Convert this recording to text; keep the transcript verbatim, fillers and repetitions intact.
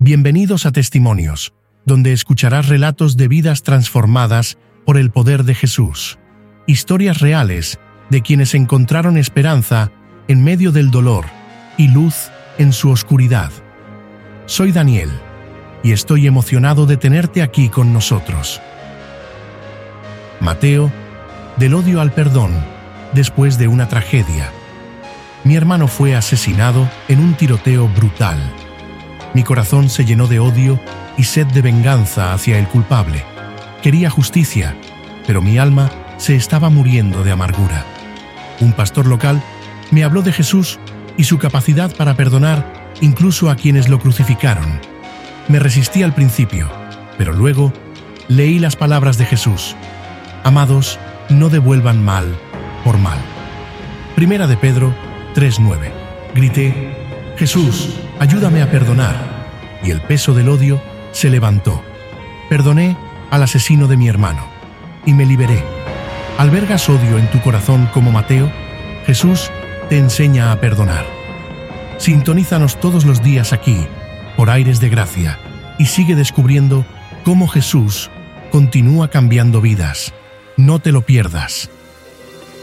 Bienvenidos a Testimonios, donde escucharás relatos de vidas transformadas por el poder de Jesús. Historias reales de quienes encontraron esperanza en medio del dolor y luz en su oscuridad. Soy Daniel y estoy emocionado de tenerte aquí con nosotros. Mateo, del odio al perdón, después de una tragedia. Mi hermano fue asesinado en un tiroteo brutal. Mi corazón se llenó de odio y sed de venganza hacia el culpable. Quería justicia, pero mi alma se estaba muriendo de amargura. Un pastor local me habló de Jesús y su capacidad para perdonar incluso a quienes lo crucificaron. Me resistí al principio, pero luego leí las palabras de Jesús. Amados, no devuelvan mal por mal. Primera de Pedro tres nueve. Grité, Jesús, ayúdame a perdonar, y el peso del odio se levantó. Perdoné al asesino de mi hermano, y me liberé. ¿Albergas odio en tu corazón como Mateo? Jesús te enseña a perdonar. Sintonízanos todos los días aquí, por Aires de Gracia, y sigue descubriendo cómo Jesús continúa cambiando vidas. No te lo pierdas.